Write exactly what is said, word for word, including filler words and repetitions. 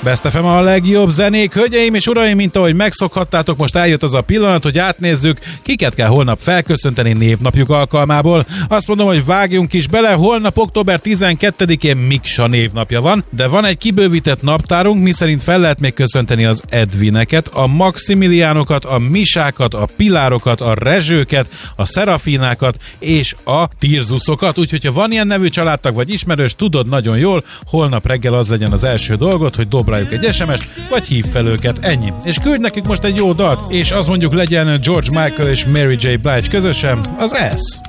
Best ef em a legjobb zenék. Hölgyeim és uraim, mint ahogy megszokhattátok, most eljött az a pillanat, hogy átnézzük, kiket kell holnap felköszönteni névnapjuk alkalmából. Azt mondom, hogy vágjunk is bele, holnap október tizenkettedikén Miksa névnapja van, de van egy kibővített naptárunk, miszerint fel lehet még köszönteni az Edvineket, a Maximiliánokat, a Misákat, a Pilárokat, a Rezsőket, a Szerafinákat és a Tirzuszokat. Úgyhogy ha van ilyen nevű családtag vagy ismerős, tudod nagyon jól, holnap reggel az legyen az első dolgot, hogy dob rájuk egy es em est, vagy hív fel őket, ennyi. És küldj nekik most egy jó dalt, és az mondjuk legyen George Michael és Mary J. Blige közösen, az S.